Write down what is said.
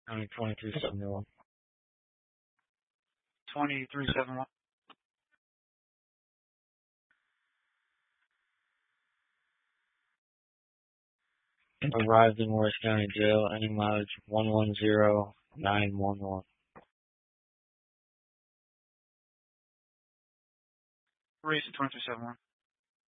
County 2371. 2371. Arrived in Morris County Jail. Any mileage 110911. Reason 2371.